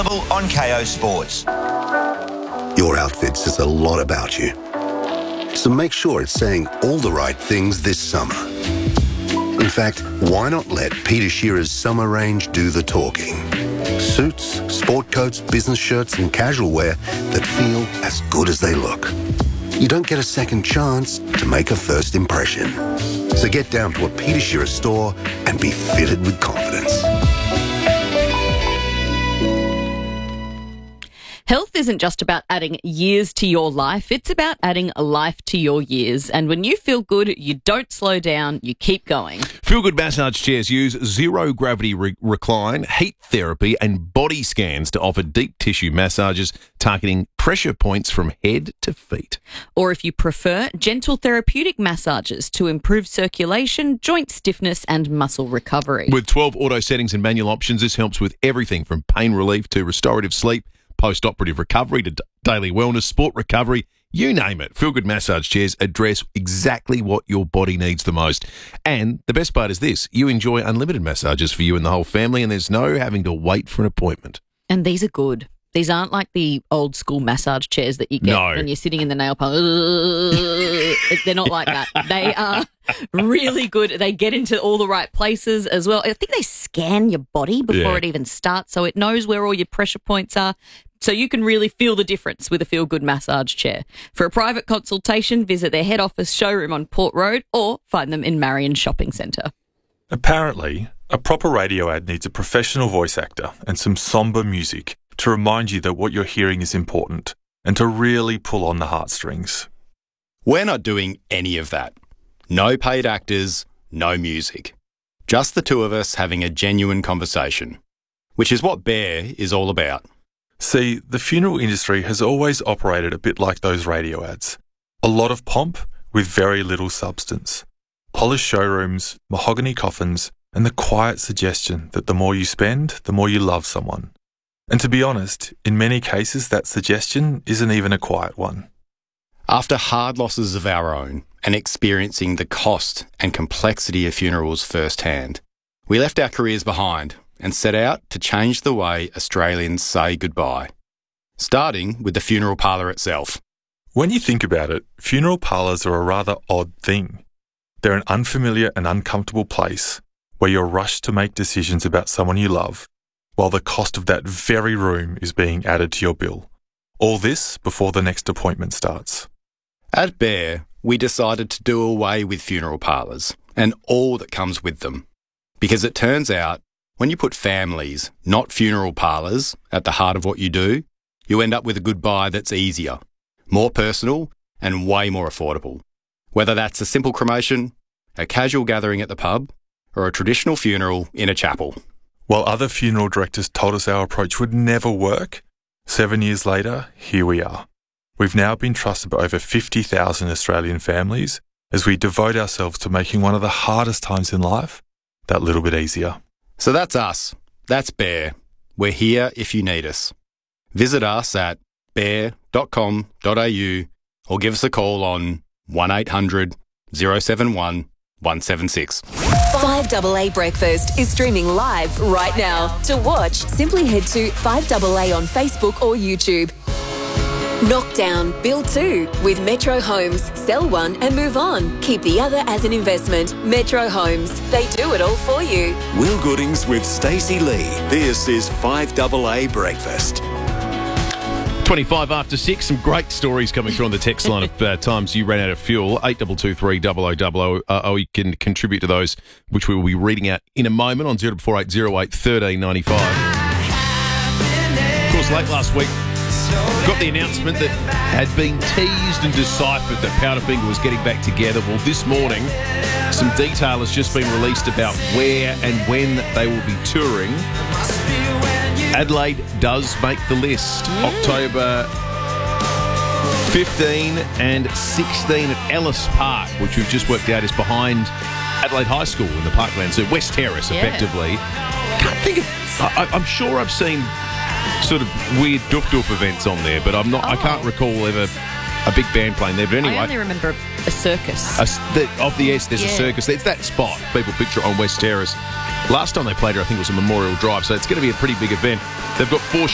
On KO Sports. Your outfit says a lot about you. So make sure it's saying all the right things this summer. In fact, why not let Peter Shearer's summer range do the talking? Suits, sport coats, business shirts and casual wear that feel as good as they look. You don't get a second chance to make a first impression. So get down to a Peter Shearer store and be fitted with confidence. Health isn't just about adding years to your life, it's about adding life to your years. And when you feel good, you don't slow down, you keep going. Feel Good massage chairs use zero gravity recline, heat therapy and body scans to offer deep tissue massages targeting pressure points from head to feet. Or if you prefer, gentle therapeutic massages to improve circulation, joint stiffness and muscle recovery. With 12 auto settings and manual options, this helps with everything from pain relief to restorative sleep, post-operative recovery to daily wellness, sport recovery, you name it. Feel Good massage chairs address exactly what your body needs the most. And the best part is this, you enjoy unlimited massages for you and the whole family, and there's no having to wait for an appointment. And these are good. These aren't like the old school massage chairs that you get when you're sitting in the nail parlor. They're not like that. They are really good. They get into all the right places as well. I think they scan your body before it even starts, so it knows where all your pressure points are. So you can really feel the difference with a Feel Good massage chair. For a private consultation, visit their head office showroom on Port Road or find them in Marion Shopping Centre. Apparently, a proper radio ad needs a professional voice actor and some sombre music to remind you that what you're hearing is important and to really pull on the heartstrings. We're not doing any of that. No paid actors, no music. Just the two of us having a genuine conversation, which is what Bear is all about. See, the funeral industry has always operated a bit like those radio ads. A lot of pomp with very little substance. Polished showrooms, mahogany coffins, and the quiet suggestion that the more you spend, the more you love someone. And to be honest, in many cases that suggestion isn't even a quiet one. After hard losses of our own and experiencing the cost and complexity of funerals firsthand, we left our careers behind and set out to change the way Australians say goodbye, starting with the funeral parlour itself. When you think about it, funeral parlours are a rather odd thing. They're an unfamiliar and uncomfortable place where you're rushed to make decisions about someone you love, while the cost of that very room is being added to your bill. All this before the next appointment starts. At Bear, we decided to do away with funeral parlours and all that comes with them, because it turns out when you put families, not funeral parlours, at the heart of what you do, you end up with a goodbye that's easier, more personal and way more affordable. Whether that's a simple cremation, a casual gathering at the pub, or a traditional funeral in a chapel. While other funeral directors told us our approach would never work, 7 years later, here we are. We've now been trusted by over 50,000 Australian families as we devote ourselves to making one of the hardest times in life that little bit easier. So that's us. That's Bear. We're here if you need us. Visit us at bear.com.au or give us a call on 1800 071 176. 5AA Breakfast is streaming live right now. To watch, simply head to 5AA on Facebook or YouTube. Knock down, build two with Metro Homes. Sell one and move on. Keep the other as an investment. Metro Homes. They do it all for you. Will Goodings with Stacey Lee. This is 5AA Breakfast. 25 after 6, some great stories coming through on the text line of times you ran out of fuel, 8223 0000. You can contribute to those, which we will be reading out in a moment on 0448 08 1395. Of course, late last week, got the announcement that had been teased and deciphered that Powderfinger was getting back together. Well, this morning, some detail has just been released about where and when they will be touring. Adelaide does make the list. October 15 and 16 at Ellis Park, which we've just worked out is behind Adelaide High School in the Parkland. So West Terrace, effectively. Can't think of... I'm sure I've seen sort of weird doof events on there, but I can't recall ever a big band playing there. But anyway, I only remember a circus. There's a circus. It's that spot. People picture it on West Terrace. Last time they played here, I think it was a Memorial Drive, so it's going to be a pretty big event. They've got 4